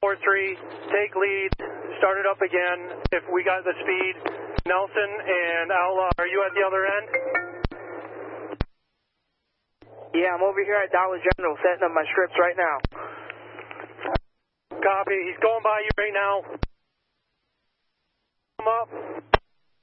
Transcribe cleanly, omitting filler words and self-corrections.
4-3, take lead, start it up again. If we got the speed, Nelson and Al, are you at the other end? Yeah, I'm over here at Dollar General setting up my strips right now. Copy. He's going by you right now. Come up.